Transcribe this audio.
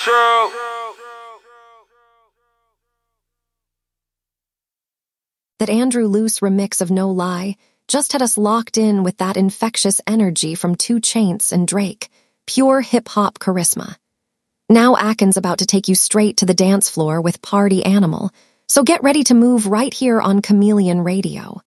That Andrew Luce remix of No Lie just had us locked in with that infectious energy from 2 Chainz and Drake, pure hip-hop charisma. Now Akin's about to take you straight to the dance floor with Party Animal, so get ready to move right here on Chameleon Radio.